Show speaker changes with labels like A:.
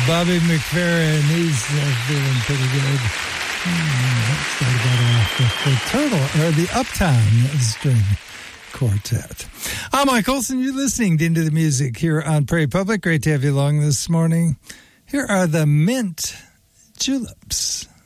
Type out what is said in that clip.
A: Bobby McFerrin, he's feeling pretty good. Started off with the Turtle, or the Uptown String Quartet. I'm Mike Olson. You're listening to Into the Music here on Prairie Public. Great to have you along this morning. Here are the Mint Juleps.